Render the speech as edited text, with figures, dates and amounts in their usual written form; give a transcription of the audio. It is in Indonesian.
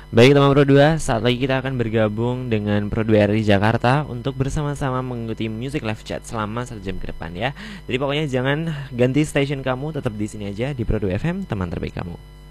Baik teman Pro 2, saat lagi kita akan bergabung dengan Pro 2 RI Jakarta untuk bersama-sama mengikuti Music Live Chat selama 1 jam ke depan ya. Jadi pokoknya jangan ganti station kamu, tetap di sini aja di Pro 2 FM, teman terbaik kamu.